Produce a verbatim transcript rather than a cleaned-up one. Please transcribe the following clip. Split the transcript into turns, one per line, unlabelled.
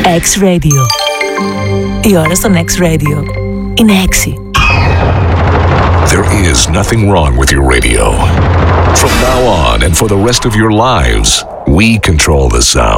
X-Radio. Η ώρα στον X-Radio είναι έξι.
There is nothing wrong with your radio. From now on and for the rest of your lives, we control the sound.